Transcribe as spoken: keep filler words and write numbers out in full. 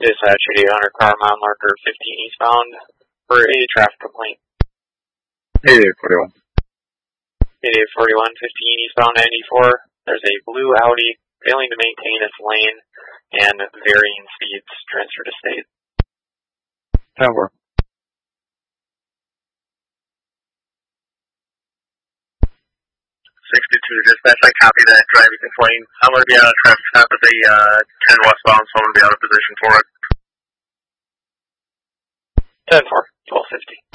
Dispatch eight hundred car mile marker fifteen eastbound for a traffic complaint. eighty-eight forty-one. eighty-eight forty-one, fifteen eastbound ninety-four. There's a blue Audi failing to maintain its lane and varying speeds transfer to state. ten four. sixty-two, dispatch, I copy that driving complaint. I'm going to be out of traffic stop at the uh, ten westbound, so I'm going to be out of position for it. ten four, twelve fifty.